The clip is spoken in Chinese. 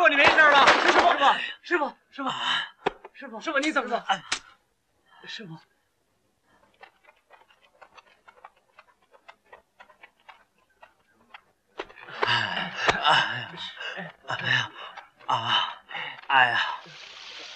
傅，你没事吧？ 师傅，你怎么了？师傅。 哎呀，